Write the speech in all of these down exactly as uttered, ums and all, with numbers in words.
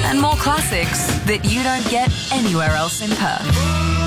and more classics that you don't get anywhere else in Perth.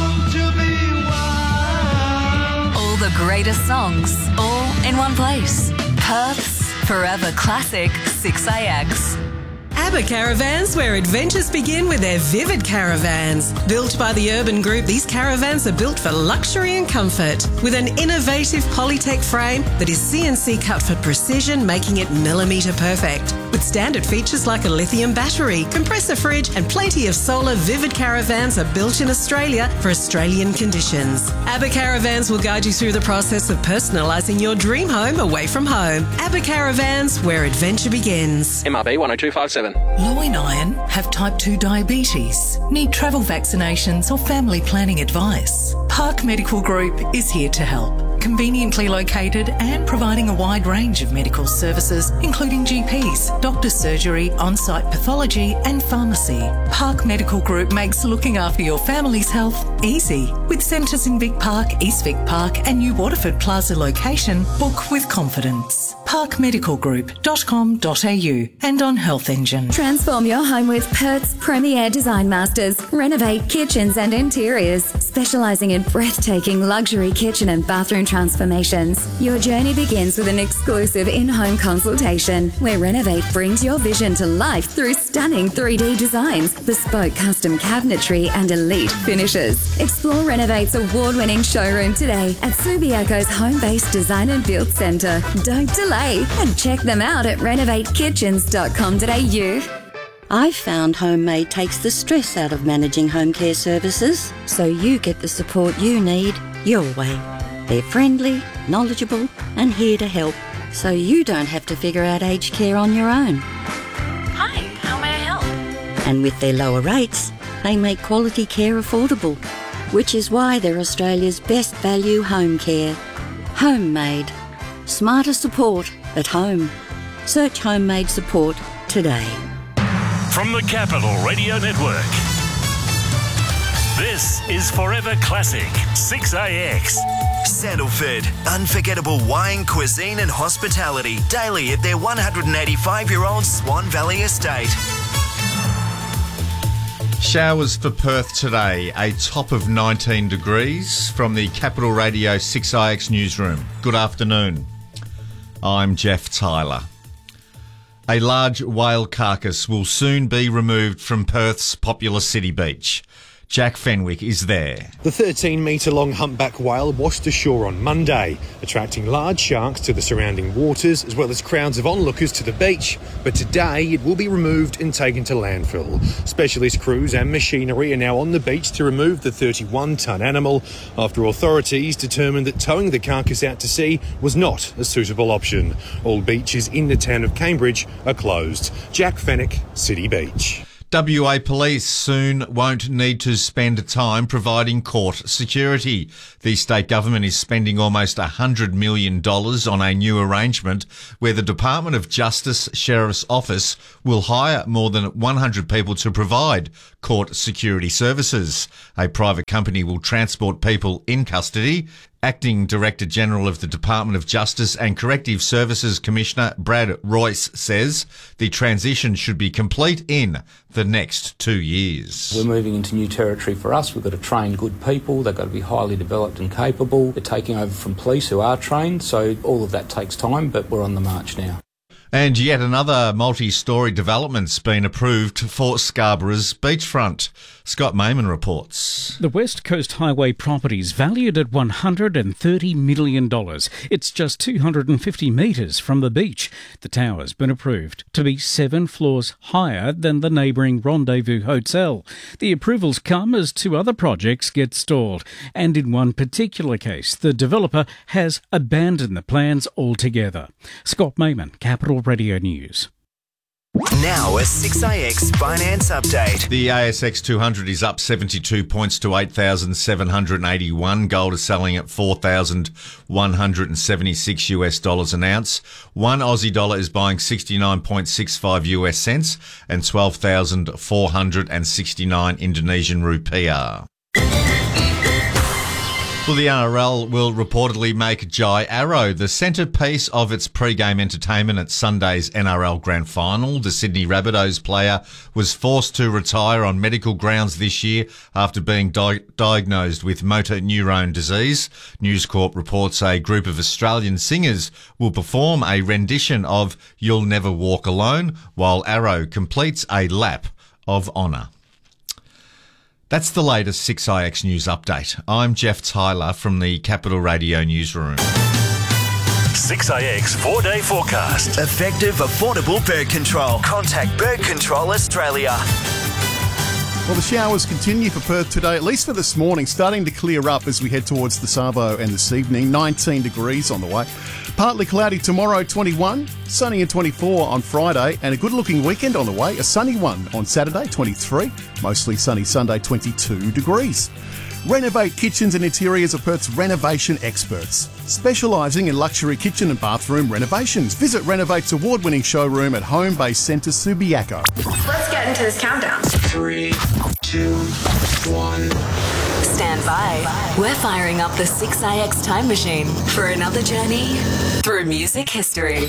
All the greatest songs, all in one place. Perth's Forever Classic six A X. ABBA Caravans, where adventures begin with their Vivid Caravans. Built by the Urban Group, these caravans are built for luxury and comfort. With an innovative Polytech frame that is C N C cut for precision, making it millimetre perfect. With standard features like a lithium battery, compressor fridge and plenty of solar, Vivid Caravans are built in Australia for Australian conditions. ABBA Caravans will guide you through the process of personalising your dream home away from home. ABBA Caravans, where adventure begins. M R B one oh two five seven. Low in iron, have type two diabetes, need travel vaccinations or family planning advice. Park Medical Group is here to help. Conveniently located and providing a wide range of medical services, including G Ps, doctor's surgery, on-site pathology and pharmacy. Park Medical Group makes looking after your family's health easy. With centres in Vic Park, East Vic Park and New Waterford Plaza location, book with confidence. park medical group dot com dot a u and on Health Engine. Transform your home with Perth's premier design masters. Renovate kitchens and interiors, specialising in breathtaking luxury kitchen and bathroom transformations. Your journey begins with an exclusive in-home consultation where Renovate brings your vision to life through stunning three D designs, bespoke custom cabinetry and elite finishes. Explore Renovate's award-winning showroom today at Subiaco's home-based design and build centre. Don't delay and check them out at renovate kitchens dot com dot a u. I've found Homemade takes the stress out of managing home care services, so you get the support you need your way. They're friendly, knowledgeable and here to help, so you don't have to figure out aged care on your own. Hi, how may I help? And with their lower rates, they make quality care affordable, which is why they're Australia's best value home care. Homemade. Smarter support at home. Search Homemade support today. From the Capital Radio Network, this is Forever Classic six A X. Sandalford, unforgettable wine, cuisine and hospitality daily at their one hundred eighty-five-year-old Swan Valley estate. Showers for Perth today, a top of nineteen degrees from the Capital Radio six A X newsroom. Good afternoon. I'm Jeff Tyler. A large whale carcass will soon be removed from Perth's popular city beach. Jack Fenwick is there. The thirteen metre long humpback whale washed ashore on Monday, attracting large sharks to the surrounding waters as well as crowds of onlookers to the beach. But today it will be removed and taken to landfill. Specialist crews and machinery are now on the beach to remove the thirty-one tonne animal after authorities determined that towing the carcass out to sea was not a suitable option. All beaches in the town of Cambridge are closed. Jack Fenwick, City Beach. W A Police soon won't need to spend time providing court security. The state government is spending almost one hundred million dollars on a new arrangement where the Department of Justice Sheriff's Office will hire more than one hundred people to provide court security services. A private company will transport people in custody. Acting Director General of the Department of Justice and Corrective Services Commissioner Brad Royce says the transition should be complete in the next two years. We're moving into new territory for us. We've got to train good people. They've got to be highly developed and capable. We're taking over from police who are trained, so all of that takes time, but we're on the march now. And yet another multi-storey development's been approved for Scarborough's beachfront. Scott Mayman reports. The West Coast Highway property's valued at one hundred thirty million dollars. It's just two hundred fifty metres from the beach. The tower's been approved to be seven floors higher than the neighbouring Rendezvous Hotel. The approvals come as two other projects get stalled. And in one particular case, the developer has abandoned the plans altogether. Scott Mayman, Capital Radio News. Now a six A X finance update. The A S X two hundred is up seventy-two points to eight thousand seven hundred eighty-one. Gold is selling at four thousand one hundred seventy-six US dollars an ounce. One Aussie dollar is buying sixty-nine point six five US cents and twelve thousand four hundred sixty-nine Indonesian rupiah. Well, the N R L will reportedly make Jai Arrow the centrepiece of its pre-game entertainment at Sunday's N R L Grand Final. The Sydney Rabbitohs player was forced to retire on medical grounds this year after being di- diagnosed with motor neurone disease. News Corp reports a group of Australian singers will perform a rendition of You'll Never Walk Alone while Arrow completes a lap of honour. That's the latest six I X News update. I'm Jeff Tyler from the Capital Radio newsroom. six I X four-day forecast. Effective, affordable bird control. Contact Bird Control Australia. Well, the showers continue for Perth today, at least for this morning, starting to clear up as we head towards the Savo and this evening. nineteen degrees on the way. Partly cloudy tomorrow, twenty-one. Sunny and twenty-four on Friday. And a good-looking weekend on the way. A sunny one on Saturday, twenty-three. Mostly sunny Sunday, twenty-two degrees. Renovate Kitchens and Interiors are Perth's renovation experts, specialising in luxury kitchen and bathroom renovations. Visit Renovate's award-winning showroom at Home Base Centre, Subiaco. Let's get into this countdown. Three, two, one. Stand by. We're firing up the six I X time machine for another journey through music history.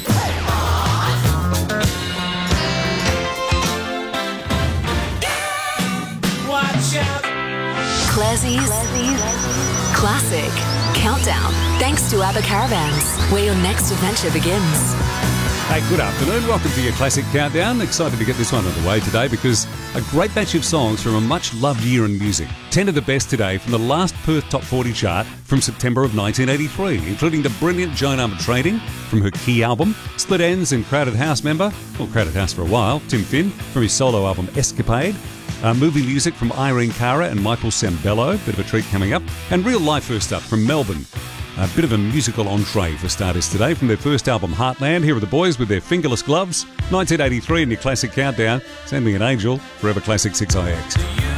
Watch out. Classie's Classic Countdown. Thanks to ABBA Caravans, where your next adventure begins. Hey, good afternoon. Welcome to your Classic Countdown. Excited to get this one underway today because a great batch of songs from a much-loved year in music. Ten of the best today from the last Perth Top forty chart from September of nineteen eighty-three, including the brilliant Joan Armatrading from her Key album, Split Enz and Crowded House member, well, Crowded House for a while, Tim Finn from his solo album Escapade, Uh, movie music from Irene Cara and Michael Sembello, bit of a treat coming up, and Real Life first up from Melbourne. A bit of a musical entree for starters today from their first album Heartland. Here are the boys with their Fingerless Gloves, nineteen eighty-three in your Classic Countdown. Send me an angel, Forever Classic six I X.